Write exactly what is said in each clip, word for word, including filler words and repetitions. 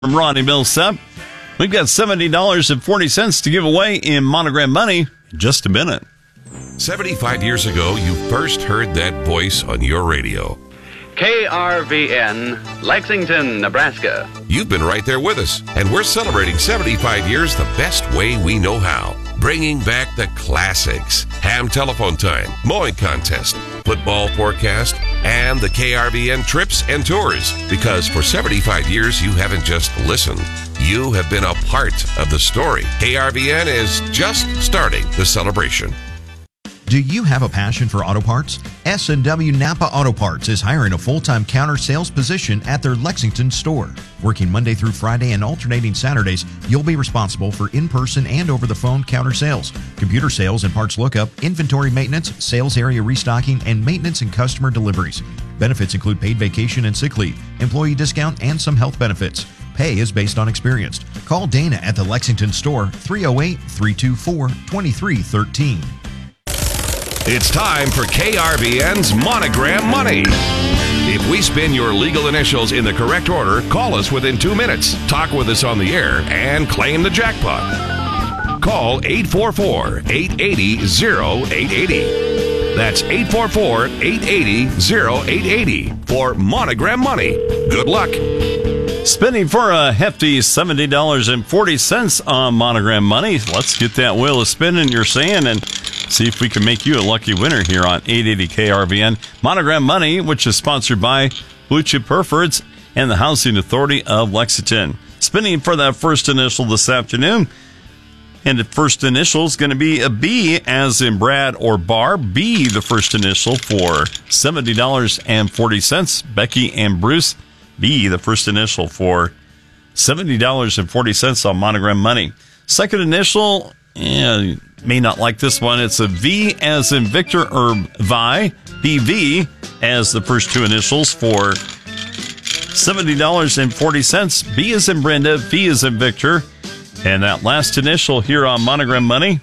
From Ronnie Millsap. We've got seventy dollars and forty cents to give away in Monogram money in just a minute. seventy-five years ago, you first heard that voice on your radio. K R V N, Lexington, Nebraska. You've been right there with us, and we're celebrating seventy-five years the best way we know how. Bringing back the classics. Ham telephone time, mowing contest, football forecast, and the K R V N trips and tours. Because for seventy-five years, you haven't just listened. You have been a part of the story. K R V N is just starting the celebration. Do you have a passion for auto parts? S and W Napa Auto Parts is hiring a full-time counter sales position at their Lexington store. Working Monday through Friday and alternating Saturdays, you'll be responsible for in-person and over-the-phone counter sales, computer sales and parts lookup, inventory maintenance, sales area restocking, and maintenance and customer deliveries. Benefits include paid vacation and sick leave, employee discount, and some health benefits. Pay is based on experience. Call Dana at the Lexington store, three oh eight, three two four, two three one three. It's time for K R V N's Monogram Money. If we spin your legal initials in the correct order, call us within two minutes, talk with us on the air, and claim the jackpot. Call eight four four, eight eight zero, oh eight eight zero. That's eight four four, eight eight zero, oh eight eight zero for Monogram Money. Good luck. Spending for a hefty seventy dollars and forty cents on Monogram Money. Let's get that wheel a spinning, you're saying, and see if we can make you a lucky winner here on eight eighty K R V N. Monogram Money, which is sponsored by Blue Chip Herefords and the Housing Authority of Lexington. Spinning for that first initial this afternoon. And the first initial is going to be a B, as in Brad or Bar. B, the first initial for seventy dollars and forty cents. Becky and Bruce. B, the first initial for seventy dollars and forty cents on Monogram Money. Second initial, yeah, you may not like this one. It's a V as in Victor or Vi. B V as the first two initials for seventy dollars and forty cents. B as in Brenda, V as in Victor. And that last initial here on Monogram Money,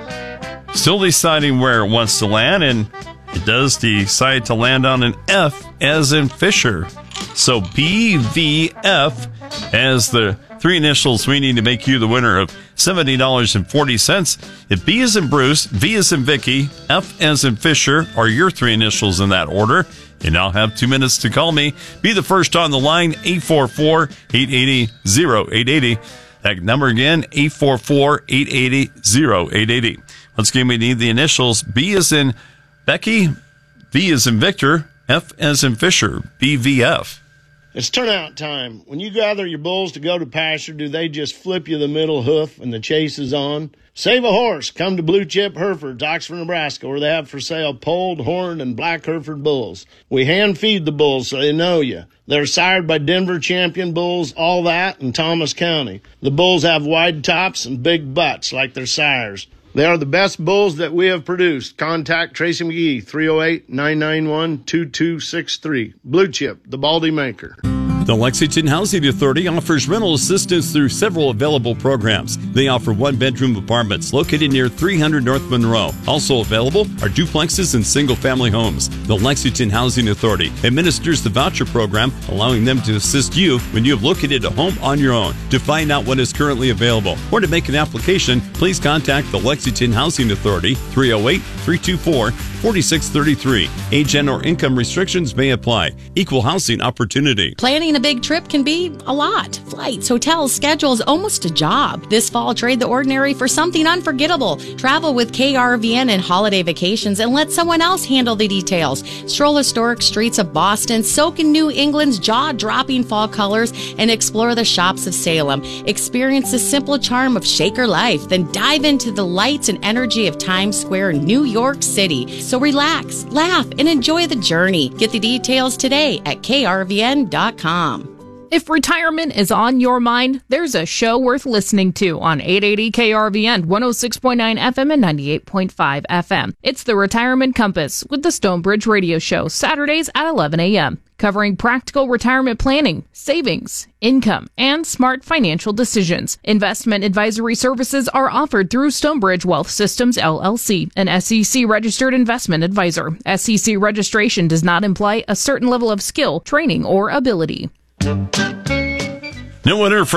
still deciding where it wants to land, and it does decide to land on an F as in Fisher. So B V F as the three initials we need to make you the winner of seventy dollars and forty cents. If B is in Bruce, V is in Vicky, F as in Fisher are your three initials in that order. And I'll have two minutes to call me. Be the first on the line, eight four four, eight eight zero, oh eight eight zero. That number again, eight four four, eight eight zero, oh eight eight zero. Once again, we need the initials. B is in Becky, V is in Victor, F as in Fisher, B V F. It's turnout time. When you gather your bulls to go to pasture, do they just flip you the middle hoof and the chase is on? Save a horse. Come to Blue Chip Herefords, Oxford, Nebraska, where they have for sale polled, horned, and black Hereford bulls. We hand feed the bulls so they know you. They're sired by Denver champion bulls, all that, in Thomas County. The bulls have wide tops and big butts like their sires. They are the best bulls that we have produced. Contact Tracy McGee, three oh eight, nine nine one, two two six three. Blue Chip, the Baldy Maker. The Lexington Housing Authority offers rental assistance through several available programs. They offer one-bedroom apartments located near three hundred North Monroe. Also available are duplexes and single-family homes. The Lexington Housing Authority administers the voucher program, allowing them to assist you when you have located a home on your own. To find out what is currently available or to make an application, please contact the Lexington Housing Authority, three oh eight, three two four, four six three three. Age and or income restrictions may apply. Equal housing opportunity. Planning a big trip can be a lot. Flights, hotels, schedules, almost a job. This fall, trade the ordinary for something unforgettable. Travel with K R V N and holiday vacations and let someone else handle the details. Stroll historic streets of Boston, soak in New England's jaw-dropping fall colors, and explore the shops of Salem. Experience the simple charm of Shaker life, then dive into the lights and energy of Times Square in New York City. So relax, laugh, and enjoy the journey. Get the details today at K R V N dot com. If retirement is on your mind, there's a show worth listening to on eight eighty K R V N, one oh six point nine F M and ninety-eight point five F M. It's the Retirement Compass with the Stonebridge Radio Show, Saturdays at eleven a.m., covering practical retirement planning, savings, income, and smart financial decisions. Investment advisory services are offered through Stonebridge Wealth Systems, L L C, an S E C-registered investment advisor. S E C registration does not imply a certain level of skill, training, or ability. No winner for